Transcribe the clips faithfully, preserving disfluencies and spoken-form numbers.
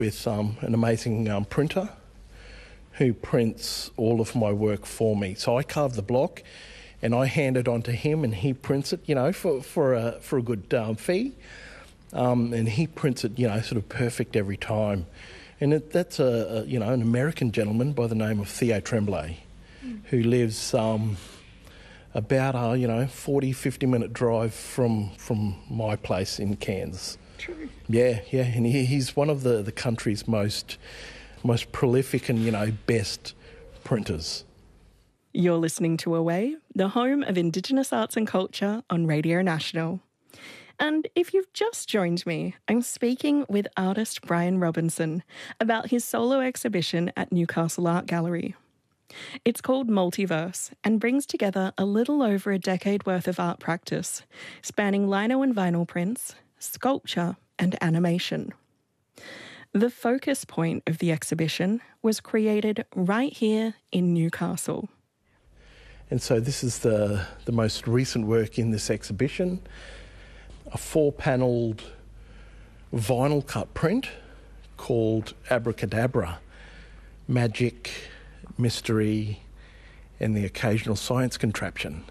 with um, an amazing um, printer who prints all of my work for me. So I carve the block and I hand it on to him and he prints it, you know, for, for, a, for a good um, fee. Um, and he prints it, you know, sort of perfect every time. And it, that's, a, a, you know, an American gentleman by the name of Theo Tremblay, mm. who lives um, about a, you know, forty, fifty minute drive from, from my place in Cairns. True. Yeah, yeah, and he, he's one of the, the country's most most prolific and, you know, best printers. You're listening to Away, the home of Indigenous arts and culture on Radio National. And if you've just joined me, I'm speaking with artist Brian Robinson about his solo exhibition at Newcastle Art Gallery. It's called Multiverse and brings together a little over a decade worth of art practice, spanning lino and vinyl prints, sculpture and animation. The focus point of the exhibition was created right here in Newcastle. And so this is the, the most recent work in this exhibition, a four-panelled vinyl cut print called Abracadabra, Magic, Mystery and the Occasional Science Contraption.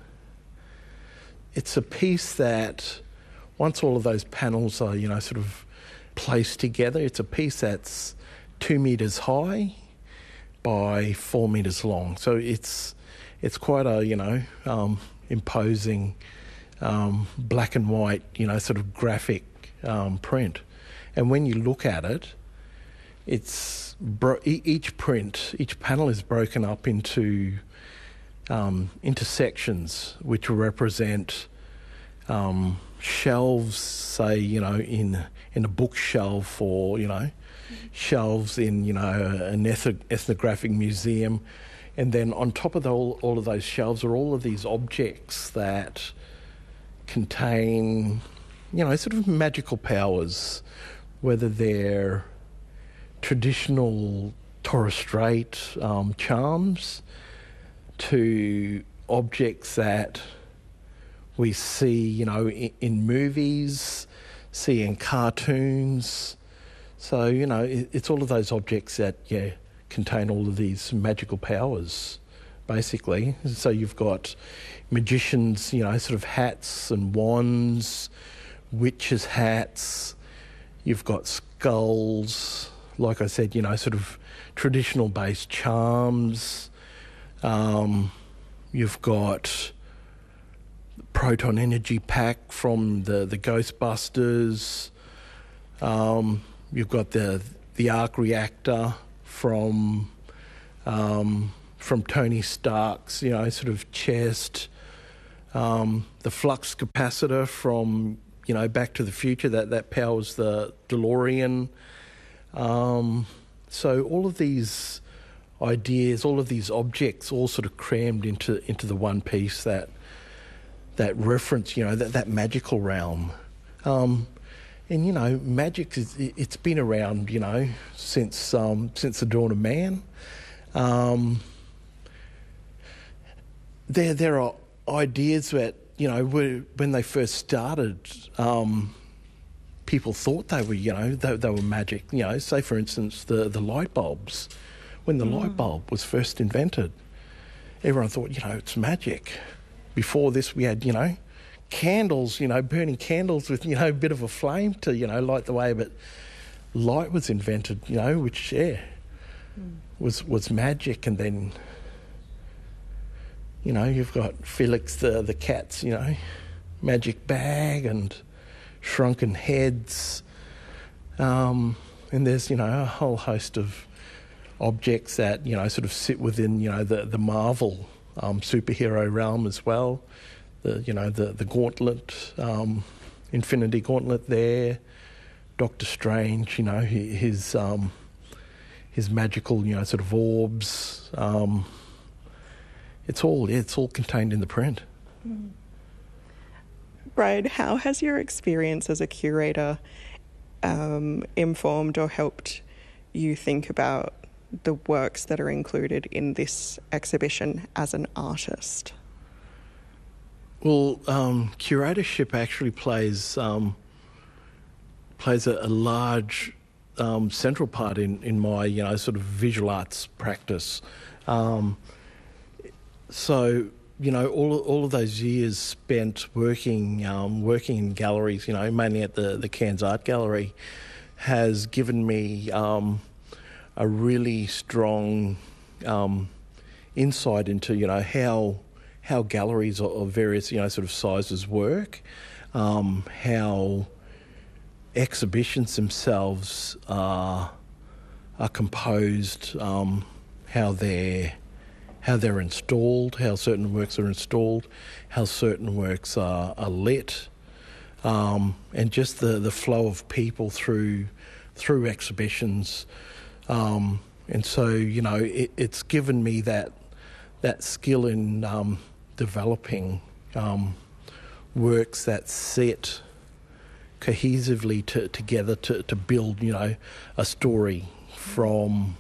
It's a piece that, once all of those panels are, you know, sort of placed together, it's a piece that's two metres high by four metres long. So it's it's quite a, you know, um, imposing um, black and white, you know, sort of graphic um, print. And when you look at it, it's bro- each print, each panel is broken up into um, into sections which represent um, shelves, say, you know, in in a bookshelf, or, you know, mm-hmm. shelves in, you know, an ethnographic museum. And then on top of the, all, all of those shelves are all of these objects that contain, you know, sort of magical powers, whether they're traditional Torres Strait um, charms to objects that we see, you know, in, in movies, see in cartoons. So, you know, it, it's all of those objects that, yeah, contain all of these magical powers, basically. So you've got magicians, you know, sort of hats and wands, witches' hats. You've got skulls, like I said, you know, sort of traditional-based charms. Um, you've got proton energy pack from the, the Ghostbusters. Um, you've got the the arc reactor from um, from Tony Stark's, you know, sort of chest. Um, the flux capacitor from, you know, Back to the Future, that, that powers the DeLorean. Um, so all of these ideas, all of these objects, all sort of crammed into into the one piece that that reference, you know, that, that magical realm. Um, and, you know, magic, is, it's been around, you know, since um, since the dawn of man. Um, there, there are ideas that, you know, were, when they first started, um, people thought they were, you know, they, they were magic. You know, say, for instance, the, the light bulbs. When the mm. light bulb was first invented, everyone thought, you know, it's magic. Before this, we had, you know, candles, you know, burning candles with, you know, a bit of a flame to, you know, light the way. But light was invented, you know, which, yeah, mm. was was magic. And then, you know, you've got Felix the, the cat's, you know, magic bag and shrunken heads. Um, and there's, you know, a whole host of objects that, you know, sort of sit within, you know, the, the Marvel Um, superhero realm as well. The you know the the Gauntlet, um, Infinity Gauntlet there. Doctor Strange, you know, his um, his magical, you know, sort of orbs. Um, it's all yeah, it's all contained in the print. Mm. Brian, how has your experience as a curator um, informed or helped you think about the works that are included in this exhibition as an artist? Well, um, curatorship actually plays um, plays a, a large um, central part in, in my, you know, sort of visual arts practice. Um, so, you know, all all of those years spent working um, working in galleries, you know, mainly at the, the Cairns Art Gallery, has given me um, a really strong um, insight into, you know, how how galleries of various, you know, sort of sizes work, um, how exhibitions themselves are are composed, um, how they're how they're installed, how certain works are installed, how certain works are, are lit, um, and just the, the flow of people through through exhibitions. Um, and so, you know, it, it's given me that that skill in um, developing um, works that sit cohesively to, together to, to build, you know, a story from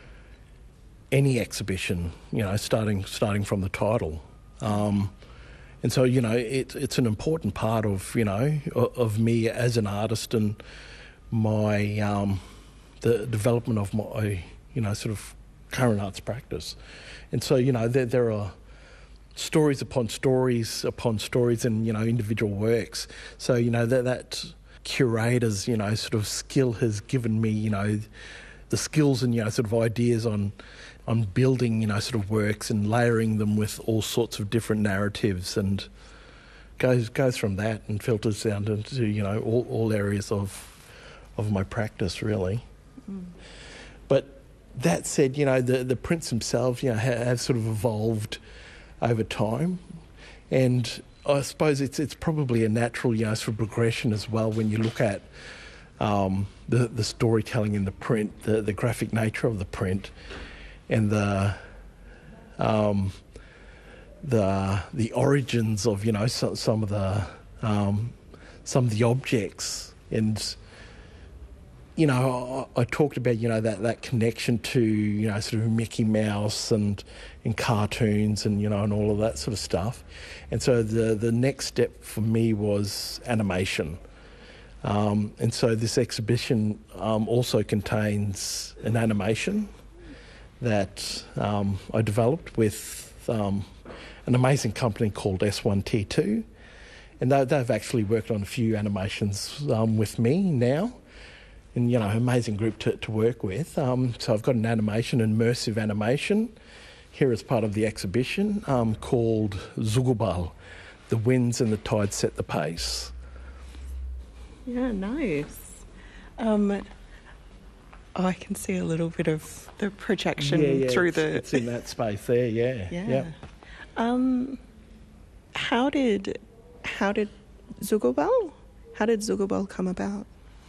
any exhibition, you know, starting starting from the title. Um, and so, you know, it, it's an important part of, you know, of, of me as an artist and my, um, the development of my, you know, sort of current arts practice. And so, you know, there, there are stories upon stories upon stories and, you know, individual works. So, you know, that, that curator's, you know, sort of skill has given me, you know, the skills and, you know, sort of ideas on on building, you know, sort of works and layering them with all sorts of different narratives, and goes goes from that and filters down into, you know, all, all areas of of my practice, really. Mm. But that said, you know, the, the prints themselves, you know, have, have sort of evolved over time, and I suppose it's it's probably a natural, you know, sort of progression as well when you look at um, the the storytelling in the print, the the graphic nature of the print, and the um, the the origins of, you know, so, some of the um, some of the objects. And you know, I, I talked about, you know, that, that connection to, you know, sort of Mickey Mouse and and cartoons and, you know, and all of that sort of stuff. And so the the next step for me was animation. Um, and so this exhibition um, also contains an animation that um, I developed with um, an amazing company called S one T two. And they, they've actually worked on a few animations um, with me now. And, you know, amazing group to, to work with. Um, so I've got an animation, immersive animation, here as part of the exhibition um, called Zugubal, The Winds and the Tides Set the Pace. Yeah, nice. Um, oh, I can see a little bit of the projection yeah, yeah, through it's, the... It's in that space there, yeah. Yeah. Yep. Um, how did, how did Zugubal, how did Zugubal come about?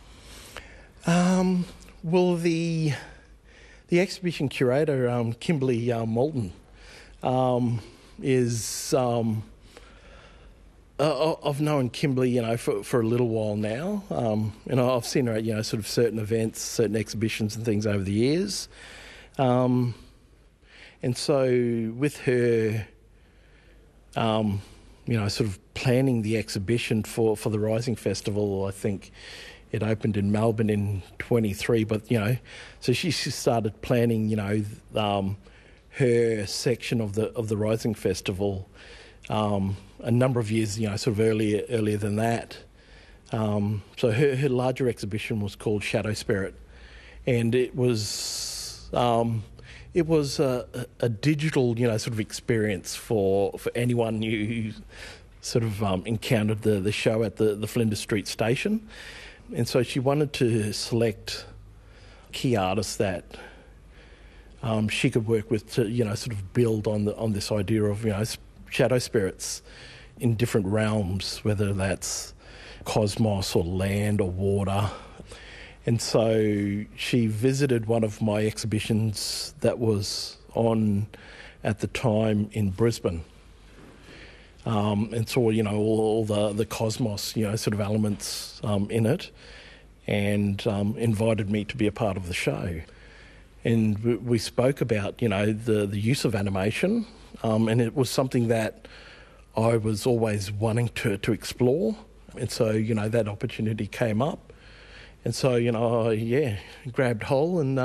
Um, well, the the exhibition curator, um, Kimberly uh, Moulton, um, is um, uh, I've known Kimberly, you know, for for a little while now. Um, and I've seen her at, you know, sort of certain events, certain exhibitions and things over the years. Um, and so with her, um, you know, sort of planning the exhibition for, for the Rising Festival, I think it opened in Melbourne in twenty-three, but, you know, so she started planning, you know, um, her section of the of the Rising Festival um, a number of years, you know, sort of earlier earlier than that. Um, so her, her larger exhibition was called Shadow Spirit, and it was um, it was a, a digital, you know, sort of experience for for anyone who sort of um, encountered the the show at the the Flinders Street station. And so she wanted to select key artists that um, she could work with to, you know, sort of build on the on this idea of, you know, shadow spirits in different realms, whether that's cosmos or land or water. And so she visited one of my exhibitions that was on at the time in Brisbane. Um, and saw, you know, all, all the, the cosmos, you know, sort of elements um, in it, and um, invited me to be a part of the show. And we, we spoke about, you know, the, the use of animation, um, and it was something that I was always wanting to, to explore. And so, you know, that opportunity came up, And so, you know, I, yeah, grabbed hold and